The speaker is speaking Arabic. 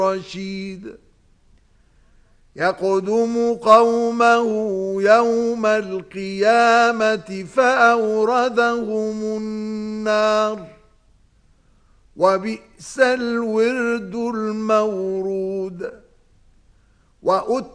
رشيد يقدم قومه يوم القيامة فأوردهم النار وبئس الورد المورود